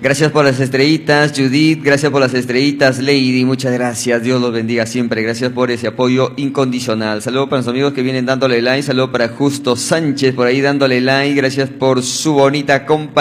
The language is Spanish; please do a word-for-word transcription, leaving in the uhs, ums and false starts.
Gracias por las estrellitas, Judith. Gracias por las estrellitas, Lady. Muchas gracias. Dios los bendiga siempre. Gracias por ese apoyo incondicional. Saludos para los amigos que vienen dándole like. Saludos para Justo Sánchez por ahí dándole like. Gracias por su bonita compañía.